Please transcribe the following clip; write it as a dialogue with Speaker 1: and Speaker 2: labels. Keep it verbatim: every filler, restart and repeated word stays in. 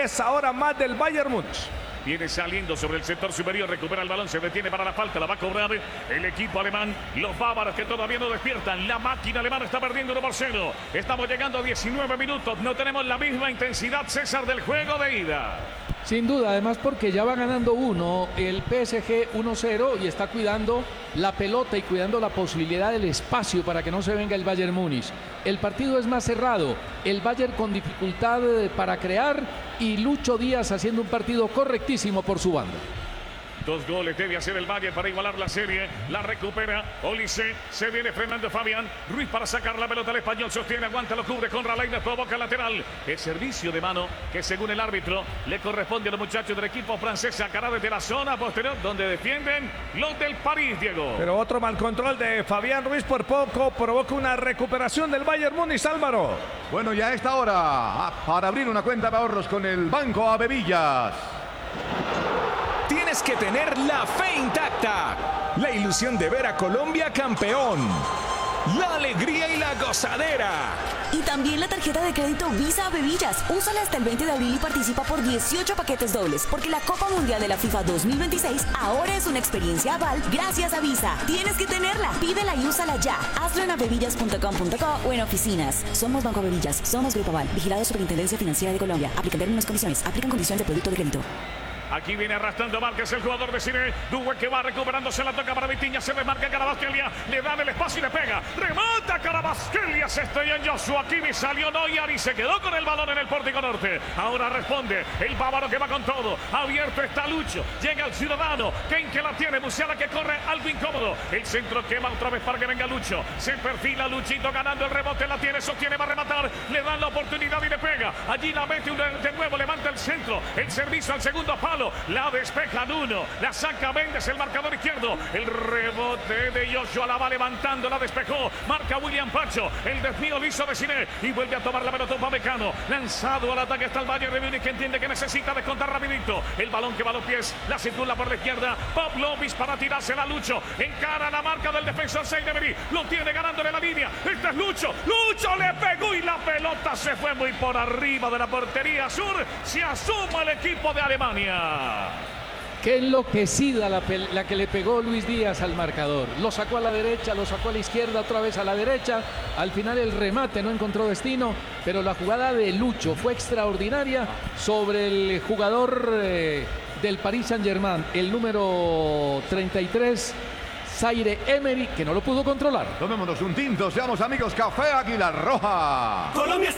Speaker 1: diez ahora más del Bayern Múnich.
Speaker 2: Viene saliendo sobre el sector superior, recupera el balón, se detiene para la falta, la va a cobrar el equipo alemán. Los bávaros que todavía no despiertan. La máquina alemana está perdiendo uno por cero. Estamos llegando a diecinueve minutos. No tenemos la misma intensidad, César, del juego de ida.
Speaker 3: Sin duda, además porque ya va ganando uno el P S G uno cero y está cuidando la pelota y cuidando la posibilidad del espacio para que no se venga el Bayern Múnich. El partido es más cerrado, el Bayern con dificultad para crear y Lucho Díaz haciendo un partido correctísimo por su banda.
Speaker 2: Dos goles debe hacer el Bayern para igualar la serie. La recupera Olise. Se viene frenando Fabián Ruiz para sacar la pelota al español. Sostiene, aguanta, lo cubre con Raleigh, provoca lateral. El servicio de mano que según el árbitro le corresponde a los muchachos del equipo francés. Sacará desde la zona posterior donde defienden los del París, Diego.
Speaker 1: Pero otro mal control de Fabián Ruiz por poco provoca una recuperación del Bayern Múnich, Álvaro.
Speaker 4: Bueno, ya a esta hora, para abrir una cuenta de ahorros con el Banco Avevillas.
Speaker 5: Tienes que tener la fe intacta, la ilusión de ver a Colombia campeón, la alegría y la gozadera.
Speaker 6: Y también la tarjeta de crédito Visa Avevillas. Úsala hasta el veinte de abril y participa por dieciocho paquetes dobles, porque la Copa Mundial de la FIFA dos mil veintiséis ahora es una experiencia aval gracias a Visa. Tienes que tenerla. Pídela y úsala ya. Hazlo en avevillas punto com punto co o en oficinas. Somos Banco Avevillas. Somos Grupo Aval. Vigilado Superintendencia Financiera de Colombia. Aplican términos y condiciones. Aplican condiciones de producto de crédito.
Speaker 2: Aquí viene arrastrando Márquez, el jugador de Cine. Due que va recuperándose, la toca para Vitinha. Se desmarca Carabasquelia. Le dan el espacio y le pega. Remata Carabasquelia. Se estrella en Joshua Kimi. Salió Neuer y se quedó con el balón en el pórtico norte. Ahora responde el bávaro que va con todo. Abierto está Lucho. Llega el ciudadano. Ken que la tiene. Musiala que corre algo incómodo. El centro quema otra vez para que venga Lucho. Se perfila Luchito ganando el rebote. La tiene, sostiene, va a rematar. Le dan la oportunidad y le pega. Allí la mete de nuevo. Levanta el centro. El servicio al segundo palo. La despejan uno, la saca Méndez, el marcador izquierdo. El rebote de Joshua la va levantando, la despejó. Marca William Pacho, el desvío liso de Cine y vuelve a tomar la pelota Upamecano. Lanzado al ataque está el Bayern de Múnich que entiende que necesita descontar rapidito. El balón que va a los pies, la circula por la izquierda. Pavlovic para tirársela a Lucho. Encara la marca del defensor Seideberg. Lo tiene ganándole la línea. Este es Lucho. Lucho le pegó y la pelota se fue muy por arriba de la portería sur. Se asoma el equipo de Alemania.
Speaker 3: Qué enloquecida la, la que le pegó Luis Díaz al marcador. Lo sacó a la derecha, lo sacó a la izquierda, otra vez a la derecha. Al final el remate no encontró destino, pero la jugada de Lucho fue extraordinaria sobre el jugador eh, del Paris Saint-Germain, el número treinta y tres, Zaire Emery, que no lo pudo controlar.
Speaker 4: Tomémonos un tinto, seamos amigos. Café Águila Roja.
Speaker 5: Colombia está